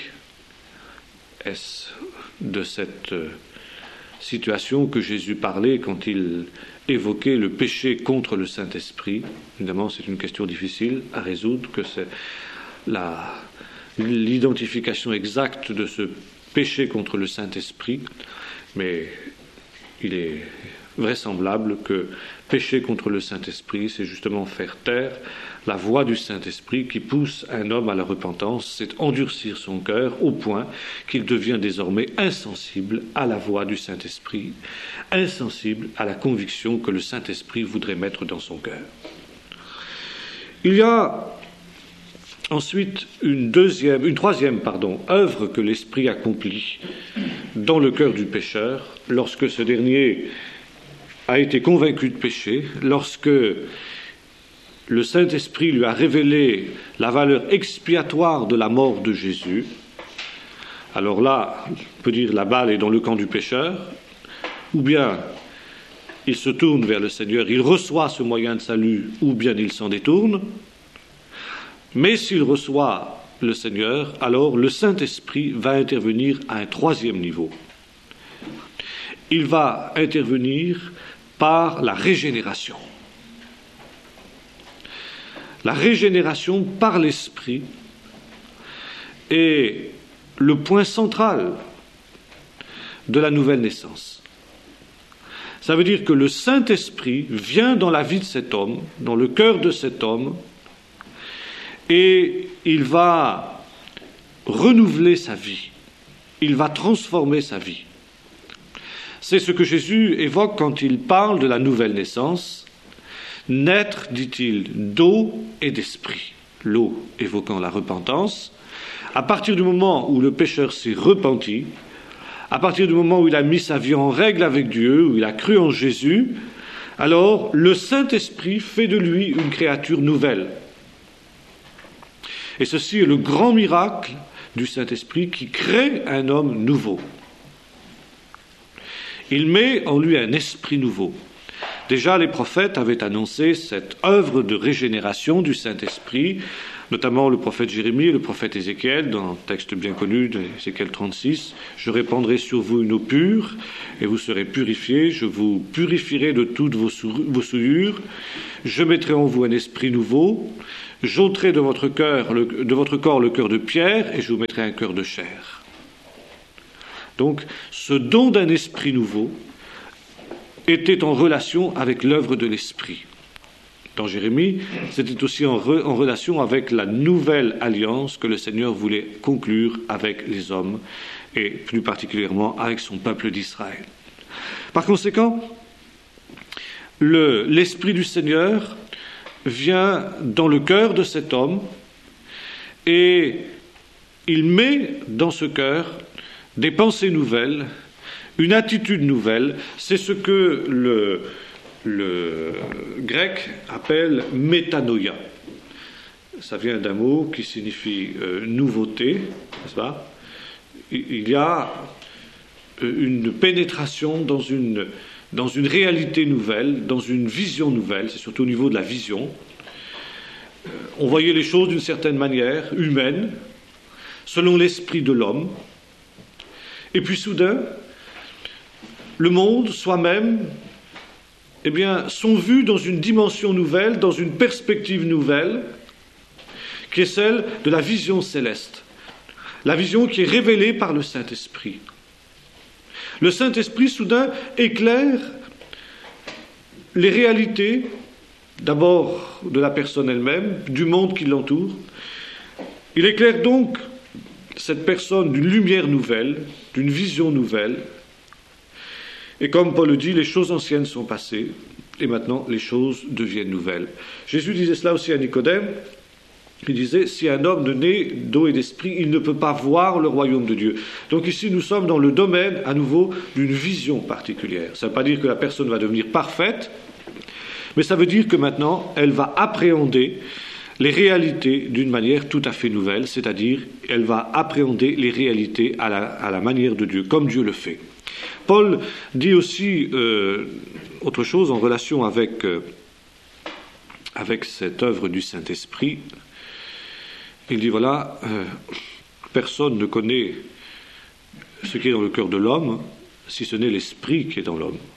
Est-ce de cette situation que Jésus parlait quand il évoquait le péché contre le Saint-Esprit? Évidemment, c'est une question difficile à résoudre, que c'est la, l'identification exacte de ce péché contre le Saint-Esprit, mais il est vraisemblable que pécher contre le Saint-Esprit, c'est justement faire taire la voix du Saint-Esprit qui pousse un homme à la repentance, c'est endurcir son cœur au point qu'il devient désormais insensible à la voix du Saint-Esprit, insensible à la conviction que le Saint-Esprit voudrait mettre dans son cœur. Il y a ensuite une deuxième, une troisième, pardon, œuvre que l'Esprit accomplit dans le cœur du pécheur lorsque ce dernier a été convaincu de péché, lorsque le Saint-Esprit lui a révélé la valeur expiatoire de la mort de Jésus. Alors là, on peut dire la balle est dans le camp du pécheur, ou bien il se tourne vers le Seigneur, il reçoit ce moyen de salut, ou bien il s'en détourne. Mais s'il reçoit le Seigneur, alors le Saint-Esprit va intervenir à un troisième niveau. Il va intervenir par la régénération. La régénération par l'Esprit est le point central de la nouvelle naissance. Ça veut dire que le Saint-Esprit vient dans la vie de cet homme, dans le cœur de cet homme, et il va renouveler sa vie, il va transformer sa vie. C'est ce que Jésus évoque quand il parle de la nouvelle naissance. Naître, dit-il, d'eau et d'esprit. L'eau évoquant la repentance. À partir du moment où le pécheur s'est repenti, à partir du moment où il a mis sa vie en règle avec Dieu, où il a cru en Jésus, alors le Saint-Esprit fait de lui une créature nouvelle. Et ceci est le grand miracle du Saint-Esprit qui crée un homme nouveau. Il met en lui un esprit nouveau. Déjà, les prophètes avaient annoncé cette œuvre de régénération du Saint-Esprit notamment le prophète Jérémie et le prophète Ézéchiel, dans un texte bien connu d'Ézéchiel trente-six. « Je répandrai sur vous une eau pure, et vous serez purifiés. Je vous purifierai de toutes vos, sou- vos souillures. Je mettrai en vous un esprit nouveau. J'ôterai de votre cœur, le, de votre corps le cœur de pierre, et je vous mettrai un cœur de chair. » Donc, ce don d'un esprit nouveau était en relation avec l'œuvre de l'esprit. Dans Jérémie, c'était aussi en, re, en relation avec la nouvelle alliance que le Seigneur voulait conclure avec les hommes, et plus particulièrement avec son peuple d'Israël. Par conséquent, le, l'Esprit du Seigneur vient dans le cœur de cet homme, et il met dans ce cœur des pensées nouvelles, une attitude nouvelle. C'est ce que le... le grec appelle métanoïa. Ça vient d'un mot qui signifie euh, nouveauté, n'est-ce pas? Il y a une pénétration dans une, dans une réalité nouvelle, dans une vision nouvelle, c'est surtout au niveau de la vision. On voyait les choses d'une certaine manière, humaine, selon l'esprit de l'homme. Et puis soudain, le monde soi-même, eh bien, sont vus dans une dimension nouvelle, dans une perspective nouvelle, qui est celle de la vision céleste. La vision qui est révélée par le Saint-Esprit. Le Saint-Esprit, soudain, éclaire les réalités, d'abord de la personne elle-même, du monde qui l'entoure. Il éclaire donc cette personne d'une lumière nouvelle, d'une vision nouvelle. Et comme Paul le dit, les choses anciennes sont passées, et maintenant les choses deviennent nouvelles. Jésus disait cela aussi à Nicodème. Il disait, si un homme ne naît d'eau et d'esprit, il ne peut pas voir le royaume de Dieu. Donc ici, nous sommes dans le domaine, à nouveau, d'une vision particulière. Ça ne veut pas dire que la personne va devenir parfaite, mais ça veut dire que maintenant, elle va appréhender les réalités d'une manière tout à fait nouvelle, c'est-à-dire, elle va appréhender les réalités à la, à la manière de Dieu, comme Dieu le fait. Paul dit aussi euh, autre chose en relation avec, euh, avec cette œuvre du Saint-Esprit. Il dit, voilà, euh, personne ne connaît ce qui est dans le cœur de l'homme, si ce n'est l'esprit qui est dans l'homme.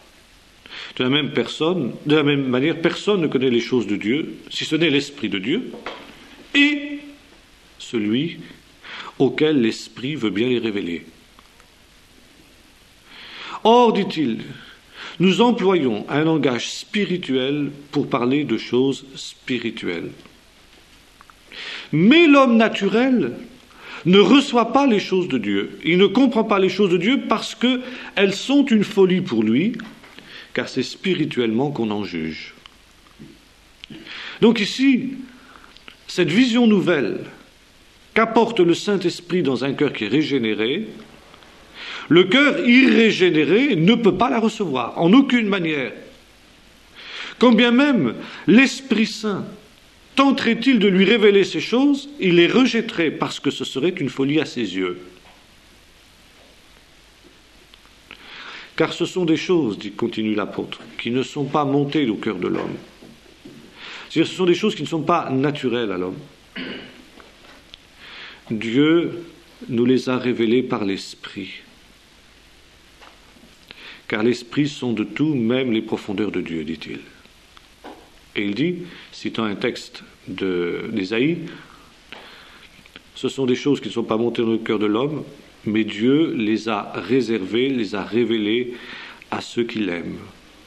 De la même personne, de la même manière, personne ne connaît les choses de Dieu, si ce n'est l'esprit de Dieu, et celui auquel l'esprit veut bien les révéler. Or, dit-il, nous employons un langage spirituel pour parler de choses spirituelles. Mais l'homme naturel ne reçoit pas les choses de Dieu. Il ne comprend pas les choses de Dieu parce qu'elles sont une folie pour lui, car c'est spirituellement qu'on en juge. Donc ici, cette vision nouvelle qu'apporte le Saint-Esprit dans un cœur qui est régénéré, le cœur irrégénéré ne peut pas la recevoir, en aucune manière. Quand bien même l'Esprit Saint tenterait-il de lui révéler ces choses, il les rejetterait parce que ce serait une folie à ses yeux. Car ce sont des choses, dit, continue l'apôtre, qui ne sont pas montées au cœur de l'homme. C'est-à-dire ce sont des choses qui ne sont pas naturelles à l'homme. Dieu nous les a révélées par l'Esprit. Car l'Esprit sonde tout, même les profondeurs de Dieu, dit-il. Et il dit, citant un texte de, d'Ésaïe, ce sont des choses qui ne sont pas montées dans le cœur de l'homme, mais Dieu les a réservées, les a révélées à ceux qui l'aiment.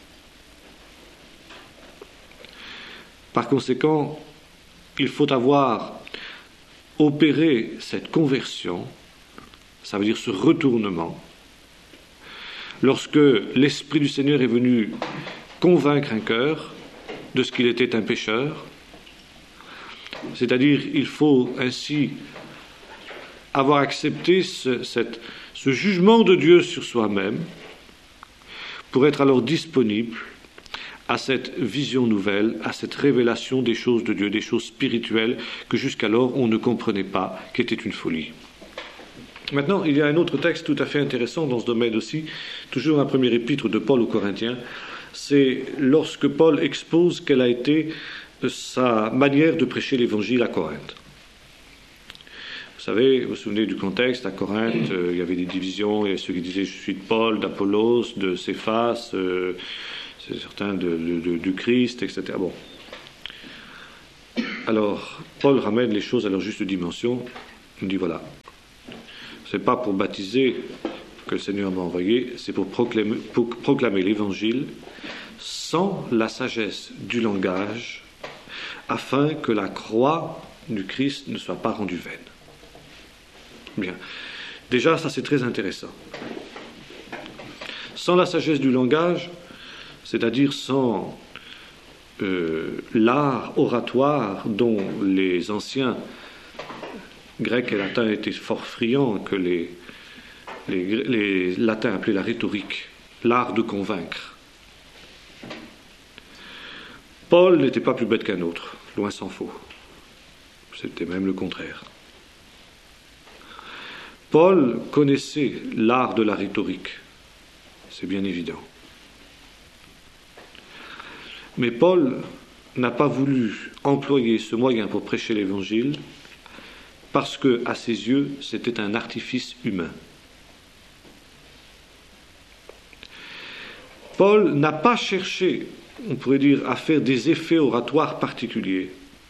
Par conséquent, il faut avoir opéré cette conversion, ça veut dire ce retournement, lorsque l'Esprit du Seigneur est venu convaincre un cœur de ce qu'il était un pécheur, c'est-à-dire il faut ainsi avoir accepté ce, cette, ce jugement de Dieu sur soi-même pour être alors disponible à cette vision nouvelle, à cette révélation des choses de Dieu, des choses spirituelles que jusqu'alors on ne comprenait pas, qui était une folie. Maintenant, il y a un autre texte tout à fait intéressant dans ce domaine aussi, toujours un premier épître de Paul aux Corinthiens, c'est lorsque Paul expose quelle a été sa manière de prêcher l'évangile à Corinthe. Vous savez, vous vous souvenez du contexte, à Corinthe, euh, il y avait des divisions, il y a ceux qui disaient je suis de Paul, d'Apollos, de Céphas, euh, c'est certains de, de, de, du Christ, et cetera. Bon. Alors, Paul ramène les choses à leur juste dimension. Il dit voilà, c'est pas pour baptiser que le Seigneur m'a envoyé, c'est pour proclamer, pour proclamer l'évangile sans la sagesse du langage, afin que la croix du Christ ne soit pas rendue vaine. Bien. Déjà, ça c'est très intéressant. Sans la sagesse du langage, c'est-à-dire sans euh, l'art oratoire dont les anciens grecs et latins étaient fort friands, que les, les, les latins appelaient la rhétorique, l'art de convaincre. Paul n'était pas plus bête qu'un autre, loin s'en faut. C'était même le contraire. Paul connaissait l'art de la rhétorique, c'est bien évident. Mais Paul n'a pas voulu employer ce moyen pour prêcher l'évangile parce que, à ses yeux, c'était un artifice humain. Paul n'a pas cherché, on pourrait dire, à faire des effets oratoires particuliers.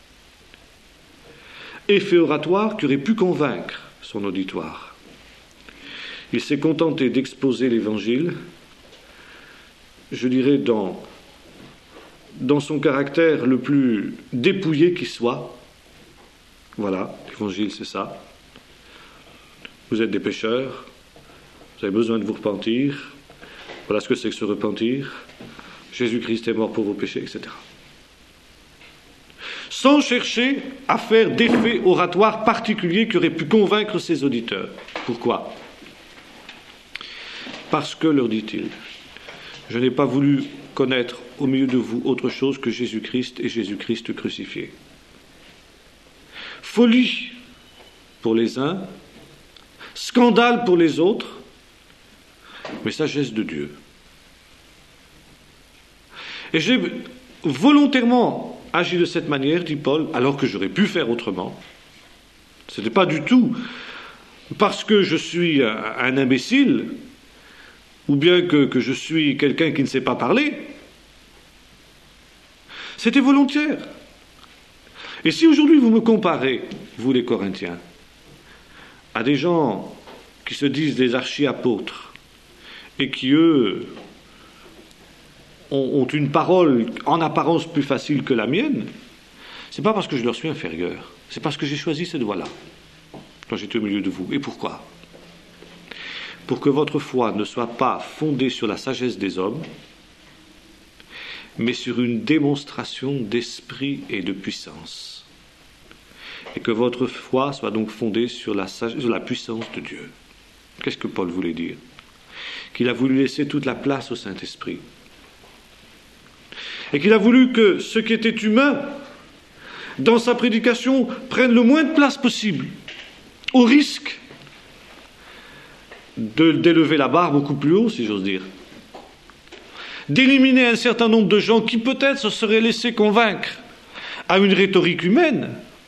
Effets oratoires qui auraient pu convaincre son auditoire. Il s'est contenté d'exposer l'évangile, je dirais, dans, dans son caractère le plus dépouillé qui soit. Voilà, l'évangile c'est ça. Vous êtes des pécheurs, vous avez besoin de vous repentir, voilà ce que c'est que se repentir, Jésus-Christ est mort pour vos péchés, et cetera. Sans chercher à faire d'effets oratoires particuliers qui auraient pu convaincre ses auditeurs. Pourquoi ? Parce que, leur dit-il, je n'ai pas voulu connaître au milieu de vous autre chose que Jésus-Christ et Jésus-Christ crucifié. Folie pour les uns, scandale pour les autres, mais sagesse de Dieu. Et j'ai volontairement agi de cette manière, dit Paul, alors que j'aurais pu faire autrement. Ce n'était pas du tout parce que je suis un imbécile, ou bien que, que je suis quelqu'un qui ne sait pas parler. C'était volontaire. Et si aujourd'hui vous me comparez, vous les Corinthiens, à des gens qui se disent des archi-apôtres et qui, eux, ont, ont une parole en apparence plus facile que la mienne, c'est pas parce que je leur suis inférieur, c'est parce que j'ai choisi cette voie-là quand j'étais au milieu de vous. Et pourquoi ? Pour que votre foi ne soit pas fondée sur la sagesse des hommes, mais sur une démonstration d'esprit et de puissance. Et que votre foi soit donc fondée sur la, sage... sur la puissance de Dieu. Qu'est-ce que Paul voulait dire ? Qu'il a voulu laisser toute la place au Saint-Esprit. Et qu'il a voulu que ce qui était humain, dans sa prédication, prenne le moins de place possible, au risque de, d'élever la barre beaucoup plus haut, si j'ose dire. D'éliminer un certain nombre de gens qui peut-être se seraient laissés convaincre à une rhétorique humaine,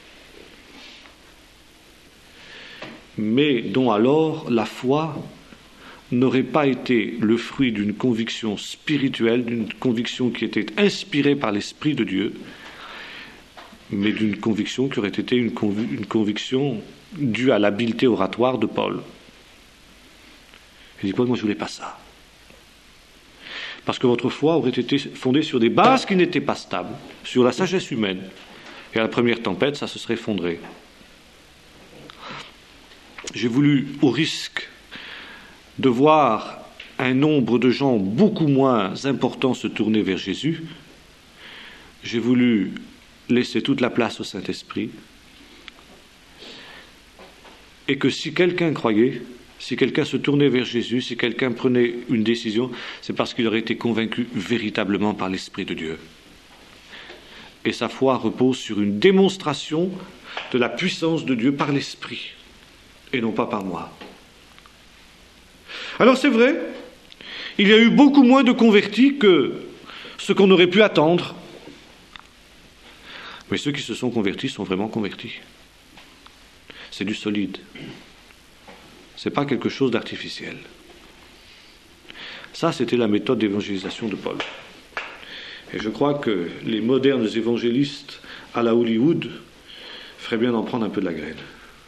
mais dont alors la foi n'aurait pas été le fruit d'une conviction spirituelle, d'une conviction qui était inspirée par l'Esprit de Dieu, mais d'une conviction qui aurait été une, conv- une conviction due à l'habileté oratoire de Paul. Il dit, Paul, moi je ne voulais pas ça. Parce que votre foi aurait été fondée sur des bases qui n'étaient pas stables, sur la sagesse humaine. Et à la première tempête, ça se serait effondré. J'ai voulu, au risque de voir un nombre de gens beaucoup moins importants se tourner vers Jésus, j'ai voulu laisser toute la place au Saint-Esprit, et que si quelqu'un croyait, si quelqu'un se tournait vers Jésus, si quelqu'un prenait une décision, c'est parce qu'il aurait été convaincu véritablement par l'Esprit de Dieu. Et sa foi repose sur une démonstration de la puissance de Dieu par l'Esprit, et non pas par moi. Alors c'est vrai, il y a eu beaucoup moins de convertis que ce qu'on aurait pu attendre. Mais ceux qui se sont convertis sont vraiment convertis. C'est du solide. Ce n'est pas quelque chose d'artificiel. Ça, c'était la méthode d'évangélisation de Paul. Et je crois que les modernes évangélistes à la Hollywood feraient bien d'en prendre un peu de la graine.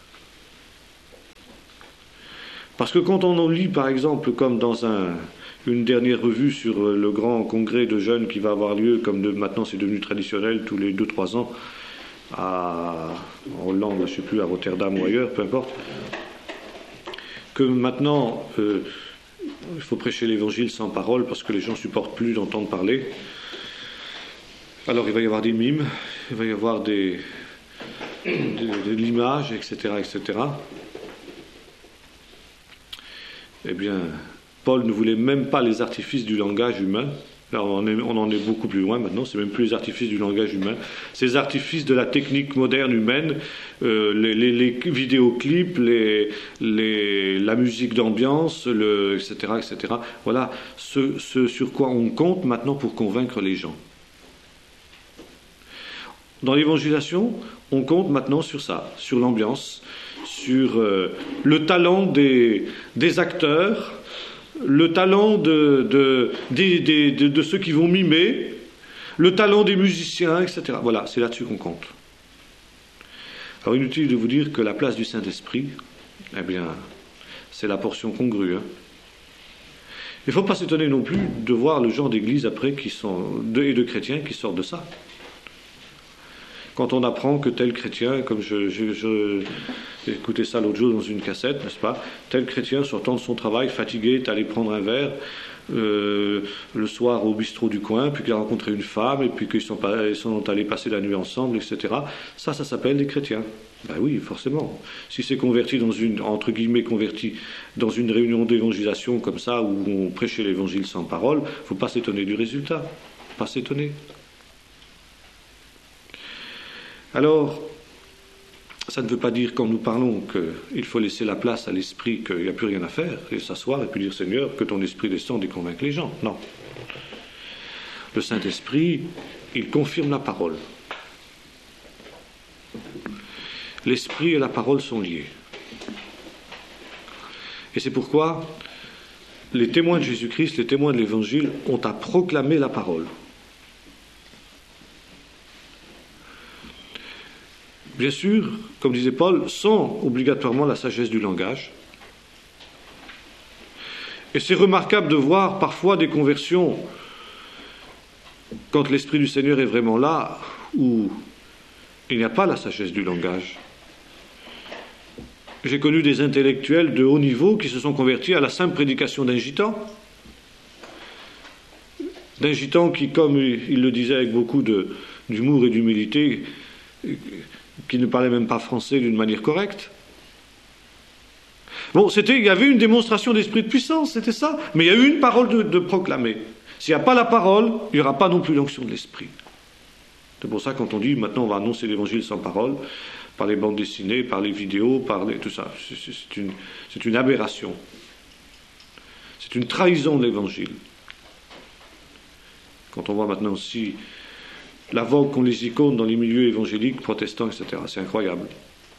Parce que quand on en lit, par exemple, comme dans un, une dernière revue sur le grand congrès de jeunes qui va avoir lieu, comme de, maintenant c'est devenu traditionnel, tous les deux trois ans, à, en Hollande, je ne sais plus, à Rotterdam ou ailleurs, peu importe, que maintenant, euh, il faut prêcher l'évangile sans parole parce que les gens ne supportent plus d'entendre parler. Alors il va y avoir des mimes, il va y avoir des, de, de l'image, et cetera, et cetera. Eh bien, Paul ne voulait même pas les artifices du langage humain. Alors on, est, on en est beaucoup plus loin maintenant, c'est même plus les artifices du langage humain, ces artifices de la technique moderne humaine, euh, les, les, les vidéoclips, les, les, la musique d'ambiance, le, et cetera, et cetera. Voilà ce, ce sur quoi on compte maintenant pour convaincre les gens. Dans l'évangélisation, on compte maintenant sur ça, sur l'ambiance, sur euh, le talent des, des acteurs, le talent de, de, de, de, de, de ceux qui vont mimer, le talent des musiciens, et cetera. Voilà, c'est là-dessus qu'on compte. Alors inutile de vous dire que la place du Saint-Esprit, eh bien, c'est la portion congrue. Hein. Il ne faut pas s'étonner non plus de voir le genre d'église après qui sont, de, et de chrétiens qui sortent de ça. Quand on apprend que tel chrétien, comme je, je, je j'ai écouté ça l'autre jour dans une cassette, n'est-ce pas, tel chrétien sortant de son travail, fatigué, est allé prendre un verre euh, le soir au bistrot du coin, puis qu'il a rencontré une femme, et puis qu'ils sont, pas, ils sont allés passer la nuit ensemble, et cetera. Ça, ça s'appelle des chrétiens. Ben oui, forcément. Si c'est converti dans une, entre guillemets, converti dans une réunion d'évangélisation comme ça, où on prêchait l'évangile sans parole, il ne faut pas s'étonner du résultat. Pas s'étonner. Alors, ça ne veut pas dire, quand nous parlons, qu'il faut laisser la place à l'esprit, qu'il n'y a plus rien à faire, et s'asseoir et puis dire, Seigneur, que ton esprit descende et convainque les gens. Non. Le Saint-Esprit, il confirme la parole. L'esprit et la parole sont liés. Et c'est pourquoi les témoins de Jésus-Christ, les témoins de l'Évangile, ont à proclamer la parole. Bien sûr, comme disait Paul, sans obligatoirement la sagesse du langage. Et c'est remarquable de voir parfois des conversions, quand l'Esprit du Seigneur est vraiment là, où il n'y a pas la sagesse du langage. J'ai connu des intellectuels de haut niveau qui se sont convertis à la simple prédication d'un gitan. D'un gitan qui, comme il le disait avec beaucoup de, d'humour et d'humilité, qui ne parlait même pas français d'une manière correcte. Bon, c'était, il y avait une démonstration d'esprit de puissance, c'était ça, mais il y a eu une parole de, de proclamer. S'il n'y a pas la parole, il n'y aura pas non plus l'onction de l'esprit. C'est pour ça quand on dit, maintenant on va annoncer l'évangile sans parole, par les bandes dessinées, par les vidéos, par les, tout ça, c'est, c'est, une, c'est une aberration. C'est une trahison de l'évangile. Quand on voit maintenant aussi la vogue qu'ont les icônes dans les milieux évangéliques, protestants, et cetera. C'est incroyable.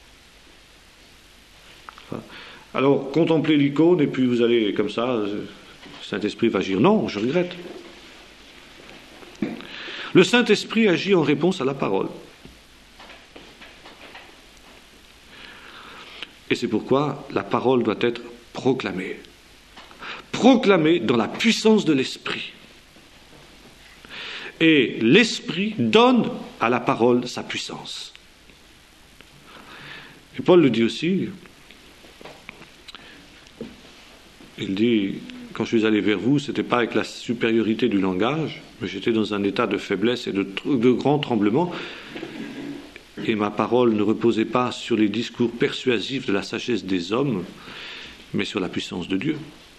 Alors, contemplez l'icône et puis vous allez comme ça, le Saint-Esprit va agir. Non, je regrette. Le Saint-Esprit agit en réponse à la parole. Et c'est pourquoi la parole doit être proclamée. Proclamée dans la puissance de l'Esprit. Et l'Esprit donne à la parole sa puissance. Et Paul le dit aussi. Il dit, quand je suis allé vers vous, ce n'était pas avec la supériorité du langage, mais j'étais dans un état de faiblesse et de, de grand tremblement. Et ma parole ne reposait pas sur les discours persuasifs de la sagesse des hommes, mais sur la puissance de Dieu.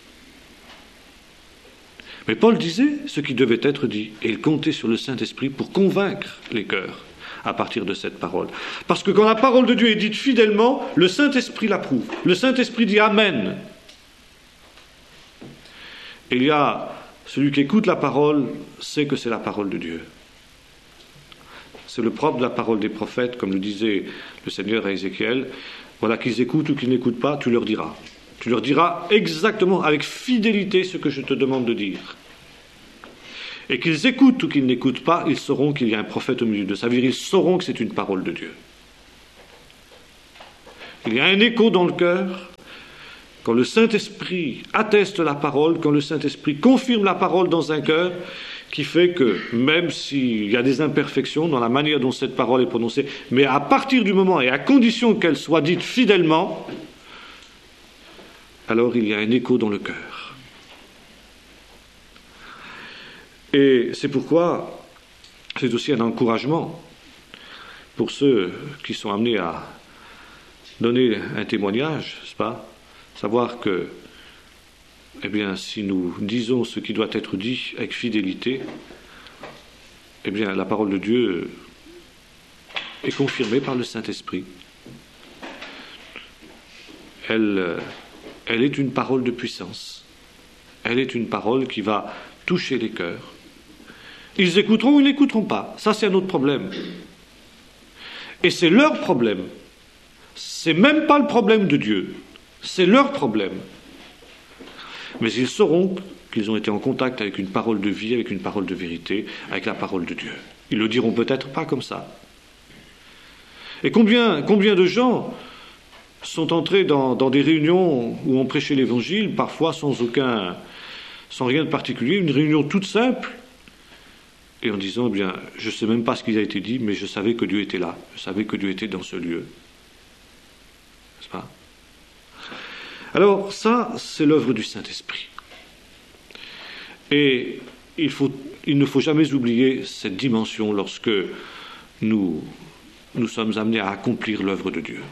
Mais Paul disait ce qui devait être dit, et il comptait sur le Saint-Esprit pour convaincre les cœurs à partir de cette parole. Parce que quand la parole de Dieu est dite fidèlement, le Saint-Esprit l'approuve. Le Saint-Esprit dit Amen. Et il y a celui qui écoute la parole, sait que c'est la parole de Dieu. c'est le propre de la parole des prophètes, comme le disait le Seigneur à Ézéchiel. Voilà, qu'ils écoutent ou qu'ils n'écoutent pas, tu leur diras. Tu leur diras exactement, avec fidélité, ce que je te demande de dire. Et qu'ils écoutent ou qu'ils n'écoutent pas, ils sauront qu'il y a un prophète au milieu de sa vie. Ils sauront que c'est une parole de Dieu. Il y a un écho dans le cœur. Quand le Saint-Esprit atteste la parole, quand le Saint-Esprit confirme la parole dans un cœur, qui fait que, même s'il y a des imperfections dans la manière dont cette parole est prononcée, mais à partir du moment et à condition qu'elle soit dite fidèlement, alors il y a un écho dans le cœur. Et c'est pourquoi c'est aussi un encouragement pour ceux qui sont amenés à donner un témoignage, n'est-ce pas ? Savoir que, eh bien, si nous disons ce qui doit être dit avec fidélité, eh bien, la parole de Dieu est confirmée par le Saint-Esprit. Elle, elle est une parole de puissance. Elle est une parole qui va toucher les cœurs. Ils écouteront ou ils n'écouteront pas. Ça, c'est un autre problème. Et c'est leur problème. C'est même pas le problème de Dieu. C'est leur problème. Mais ils sauront qu'ils ont été en contact avec une parole de vie, avec une parole de vérité, avec la parole de Dieu. Ils le diront peut-être pas comme ça. Et combien, combien de gens sont entrés dans, dans des réunions où on prêchait l'Évangile, parfois sans aucun, sans rien de particulier, une réunion toute simple, et en disant, eh bien, je ne sais même pas ce qui a été dit, mais je savais que Dieu était là, je savais que Dieu était dans ce lieu. N'est-ce pas ? Alors ça, c'est l'œuvre du Saint-Esprit. Et il, faut, il ne faut jamais oublier cette dimension lorsque nous, nous sommes amenés à accomplir l'œuvre de Dieu.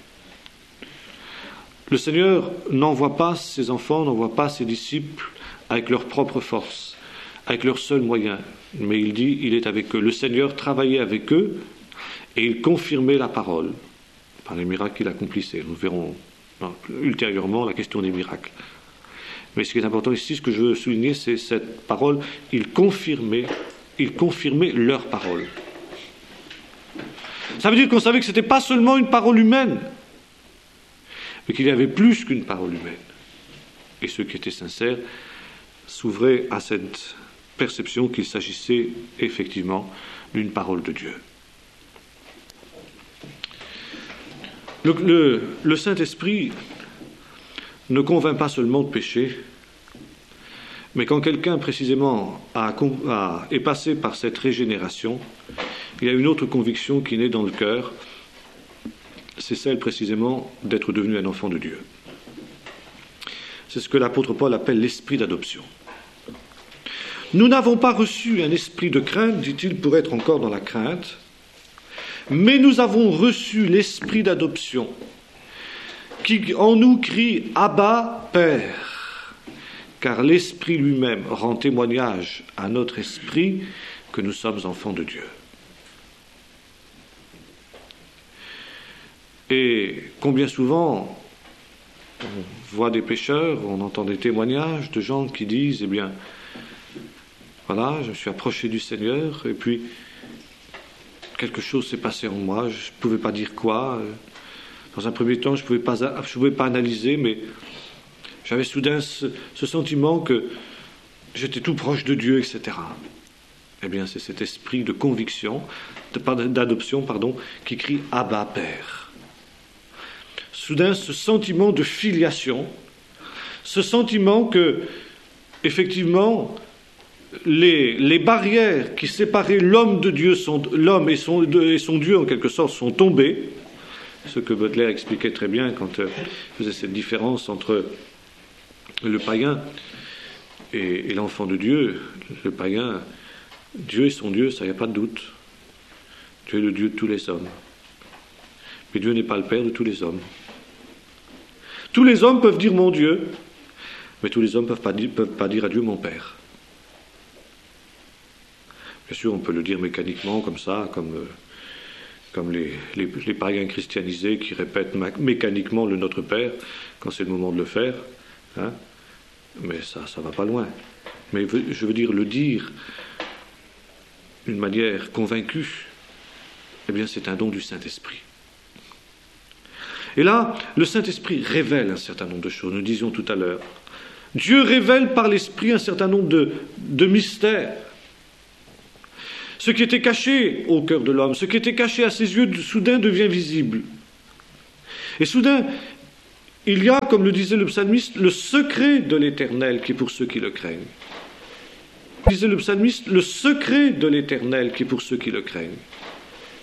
Le Seigneur n'envoie pas ses enfants, n'envoie pas ses disciples avec leur propre force, avec leurs seuls moyens. Mais il dit, il est avec eux. Le Seigneur travaillait avec eux et il confirmait la parole par les miracles qu'il accomplissait. Nous verrons ultérieurement la question des miracles. Mais ce qui est important ici, ce que je veux souligner, c'est cette parole, il confirmait, il confirmait leur parole. Ça veut dire qu'on savait que ce n'était pas seulement une parole humaine, mais qu'il y avait plus qu'une parole humaine. Et ceux qui étaient sincères s'ouvraient à cette perception qu'il s'agissait effectivement d'une parole de Dieu. Le, le, le Saint-Esprit ne convainc pas seulement de péché, mais quand quelqu'un précisément a, a, est passé par cette régénération, il y a une autre conviction qui naît dans le cœur, c'est celle précisément d'être devenu un enfant de Dieu. C'est ce que l'apôtre Paul appelle l'esprit d'adoption. Nous n'avons pas reçu un esprit de crainte, dit-il, pour être encore dans la crainte, mais nous avons reçu l'esprit d'adoption qui en nous crie « Abba, Père », car l'Esprit lui-même rend témoignage à notre esprit que nous sommes enfants de Dieu. Et combien souvent on voit des pécheurs, on entend des témoignages de gens qui disent « Eh bien, voilà, je me suis approché du Seigneur, et puis quelque chose s'est passé en moi, je ne pouvais pas dire quoi. Dans un premier temps, je ne pouvais pas, je pouvais pas analyser, mais j'avais soudain ce, ce sentiment que j'étais tout proche de Dieu, et cetera. Eh bien, c'est cet esprit de conviction, de, d'adoption, pardon, qui crie « Abba, Père ». Soudain, ce sentiment de filiation, ce sentiment que, effectivement, Les, les barrières qui séparaient l'homme de Dieu, sont, l'homme et son, de, et son Dieu en quelque sorte, sont tombées. Ce que Butler expliquait très bien quand euh, il faisait cette différence entre le païen et, et l'enfant de Dieu. Le païen, Dieu est son Dieu, ça, il n'y a pas de doute. Dieu est le Dieu de tous les hommes. Mais Dieu n'est pas le Père de tous les hommes. Tous les hommes peuvent dire mon Dieu, mais tous les hommes ne peuvent pas dire, peuvent pas dire à Dieu mon Père. Bien sûr, on peut le dire mécaniquement, comme ça, comme, euh, comme les, les, les païens christianisés qui répètent mécaniquement le Notre Père quand c'est le moment de le faire. Hein, mais ça, ça va pas loin. Mais je veux dire, le dire d'une manière convaincue, Eh bien, c'est un don du Saint-Esprit. Et là, le Saint-Esprit révèle un certain nombre de choses, nous disions tout à l'heure. Dieu révèle par l'Esprit un certain nombre de, de mystères. Ce qui était caché au cœur de l'homme, ce qui était caché à ses yeux, soudain devient visible. Et soudain, il y a, comme le disait le psalmiste, le secret de l'Éternel qui est pour ceux qui le craignent. Disait le psalmiste, le secret de l'Éternel qui est pour ceux qui le craignent.